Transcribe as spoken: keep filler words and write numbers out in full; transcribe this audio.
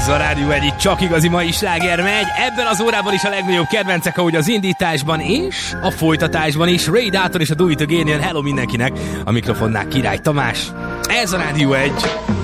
Ez a Rádió egy, itt csak igazi mai sláger megy. Ebben az órában is a legnagyobb kedvencek, ahogy az indításban és a folytatásban is. Ray Dátor és a Do It Again. Hello mindenkinek, a mikrofonnál Király Tamás. Ez a Rádió egy.